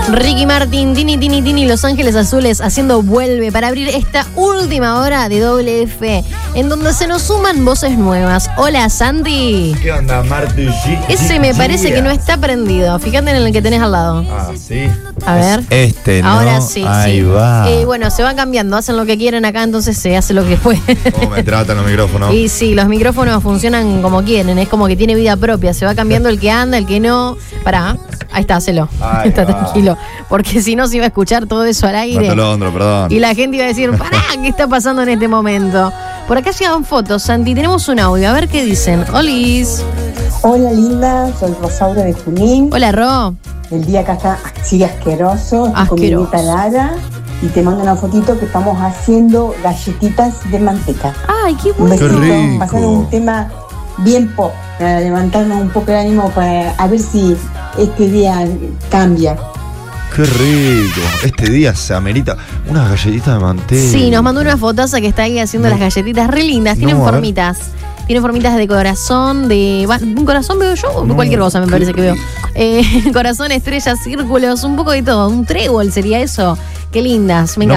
Ricky Martin, Tini, Los Ángeles Azules haciendo Vuelve para abrir esta última hora de Doble F, en donde se nos suman voces nuevas. Hola, Santi. ¿Qué onda, Marti? Ese me parece que no está prendido. Fíjate en el que tenés al lado. Ah, sí. A ver. ¿no? Ahora sí. Ahí sí. va. Bueno, se va cambiando, hacen lo que quieren acá, entonces se hace lo que puede. ¿Cómo me tratan los micrófonos? Y sí, los micrófonos funcionan como quieren, es como que tiene vida propia, se va cambiando el que anda, el que no. Pará, ahí está, hacelo. Está tranquilo, porque si no se iba a escuchar todo eso al aire. Londro, perdón. Y la gente iba a decir, pará, ¿qué está pasando en este momento? Por acá llegan fotos, Santi, tenemos un audio, a ver qué dicen. Olis. Hola, linda, soy Rosaura de Junín. Hola, Ro. El día acá está así asqueroso, con mi nieta Lara. Y te mando una fotito que estamos haciendo galletitas de manteca. Ay, qué Un bueno. besito, Qué rico. pasando un tema bien pop, para levantarnos un poco el ánimo, para a ver si este día cambia. Qué rico. Este día se amerita unas galletitas de manteca. Sí, nos mandó una fotaza que está ahí haciendo las galletitas re lindas, tienen No, a ver. formitas. Tienen formitas de corazón, un corazón veo yo, No, cualquier cosa me qué parece que veo. rico. Corazón, estrellas, círculos, un poco de todo. Un trébol sería eso. Qué lindas, me No